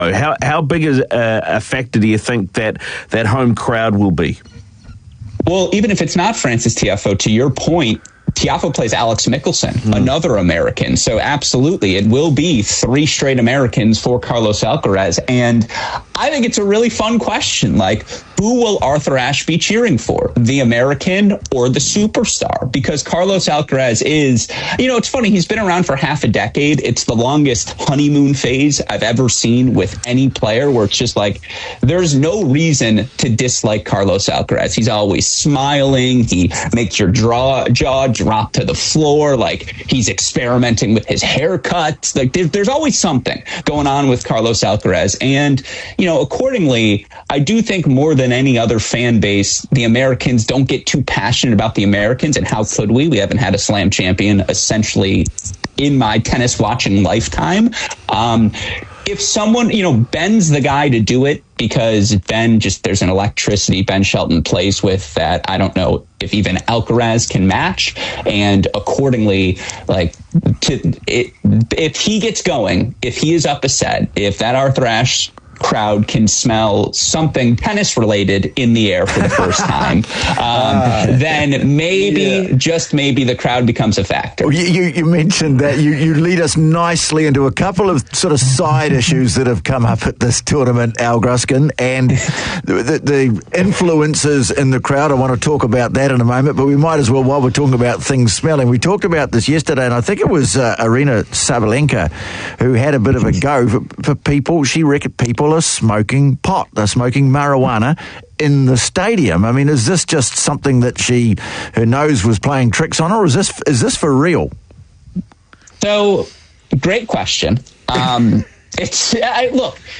How big a factor do you think that home crowd will be? Well, even if it's not Frances Tiafoe, to your point, Tiafoe plays Alex Mickelson, another American. So absolutely, it will be 3 straight Americans for Carlos Alcaraz. And I think it's a really fun question. Like, who will Arthur Ashe be cheering for? The American or the superstar? Because Carlos Alcaraz is, it's funny, he's been around for half a decade. It's the longest honeymoon phase I've ever seen with any player, where it's just like, there's no reason to dislike Carlos Alcaraz. He's always smiling. He makes your jaw drop to the floor. Like, he's experimenting with his haircuts. Like, there's always something going on with Carlos Alcaraz. And, accordingly, I do think more than any other fan base, the Americans don't get too passionate about the Americans. And how could we? We haven't had a slam champion essentially in my tennis watching lifetime. If someone, Ben's the guy to do it, because there's an electricity Ben Shelton plays with that I don't know if even Alcaraz can match. And accordingly, if he gets going, if he is up a set, if that Arthur Ashe crowd can smell something tennis related in the air for the first time, then maybe, just maybe, the crowd becomes a factor. Well, you mentioned that. You lead us nicely into a couple of sort of side issues that have come up at this tournament, Al Gruskin, and the influences in the crowd. I want to talk about that in a moment, but we might as well, while we're talking about things smelling, we talked about this yesterday, and I think it was Aryna Sabalenka who had a bit of a go for people. She reckoned people are smoking pot, they're smoking marijuana in the stadium. I mean, is this just something that her nose was playing tricks on, or is this for real? So, great question. Look,